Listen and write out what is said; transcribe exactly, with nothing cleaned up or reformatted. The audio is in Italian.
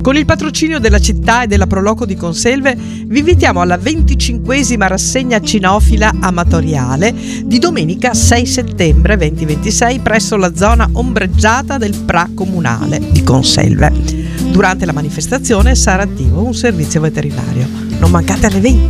Con il patrocinio della città e della Proloco di Conselve vi invitiamo alla venticinquesima rassegna cinofila amatoriale di domenica sei settembre duemilaventisei presso la zona ombreggiata del Pra Comunale di Conselve. Durante la manifestazione sarà attivo un servizio veterinario. Non mancate all'evento!